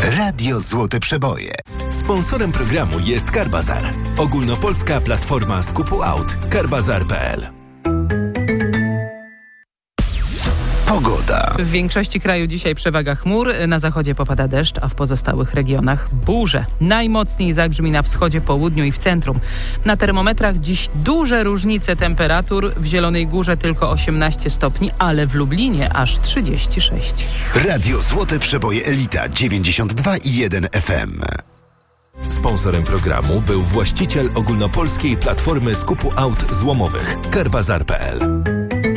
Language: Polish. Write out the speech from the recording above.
Radio Złote Przeboje. Sponsorem programu jest Carbazar. Ogólnopolska platforma skupu aut. Carbazar.pl. Pogoda. W większości kraju dzisiaj przewaga chmur, na zachodzie popada deszcz, a w pozostałych regionach burze. Najmocniej zagrzmi na wschodzie, południu i w centrum. Na termometrach dziś duże różnice temperatur. W Zielonej Górze tylko 18 stopni, ale w Lublinie aż 36. Radio Złote Przeboje Elita 92,1 FM. Sponsorem programu był właściciel ogólnopolskiej platformy skupu aut złomowych Carbazar.pl.